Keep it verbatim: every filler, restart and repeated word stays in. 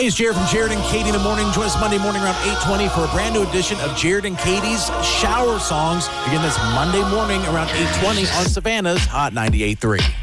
Hey, it's Jared from Jared and Katie in the morning. Join us Monday morning around eight twenty for a brand new edition of Jared and Katie's Shower Songs. Again, that's Monday morning around eight twenty on Savannah's Hot ninety-eight point three.